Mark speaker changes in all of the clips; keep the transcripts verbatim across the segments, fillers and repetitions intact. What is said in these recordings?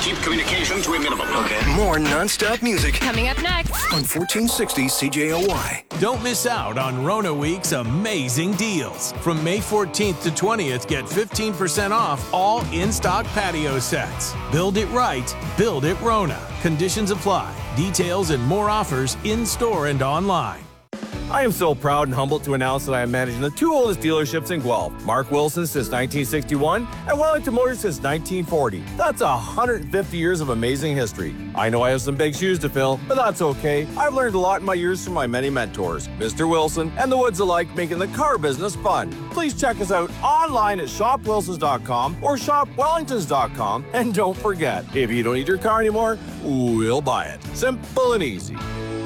Speaker 1: Keep communication to a minimum.
Speaker 2: Okay. More non-stop music
Speaker 3: Coming up next
Speaker 2: on fourteen sixty C J O Y.
Speaker 4: Don't miss out on Rona Week's amazing deals. From May fourteenth to twentieth, get fifteen percent off all in-stock patio sets. Build it right, build it Rona. Conditions apply. Details and more offers in-store and online.
Speaker 5: I am so proud and humbled to announce that I am managing the two oldest dealerships in Guelph. Mark Wilson since nineteen sixty-one and Wellington Motors since nineteen forty. That's one hundred fifty years of amazing history. I know I have some big shoes to fill, but that's okay. I've learned a lot in my years from my many mentors, Mister Wilson and the Woods alike, making the car business fun. Please check us out online at shop wilsons dot com or shop wellingtons dot com. And don't forget, if you don't need your car anymore, we'll buy it. Simple and easy.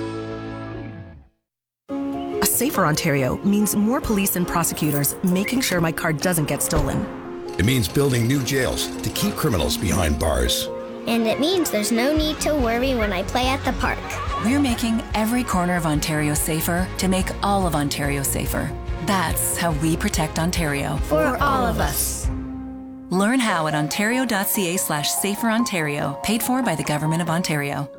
Speaker 6: A safer Ontario means more police and prosecutors making sure my car doesn't get stolen.
Speaker 7: It means building new jails to keep criminals behind bars.
Speaker 8: And it means there's no need to worry when I play at the park.
Speaker 9: We're making every corner of Ontario safer to make all of Ontario safer. That's how we protect Ontario.
Speaker 8: For all of us.
Speaker 9: Learn how at ontario.ca slash safer Ontario, paid for by the Government of Ontario.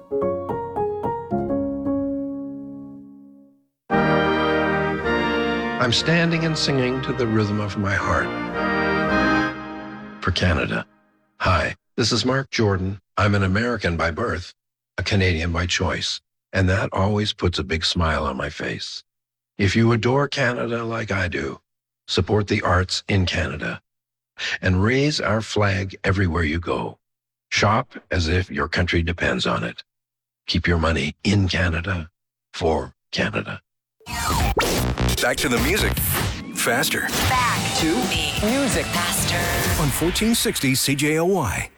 Speaker 10: I'm standing and singing to the rhythm of my heart. For Canada. Hi, this is Mark Jordan. I'm an American by birth, a Canadian by choice, and that always puts a big smile on my face. If you adore Canada like I do, support the arts in Canada and raise our flag everywhere you go. Shop as if your country depends on it. Keep your money in Canada for Canada.
Speaker 2: Back to the music. Faster.
Speaker 3: Back to the music. Faster.
Speaker 2: On fourteen sixty C J O Y.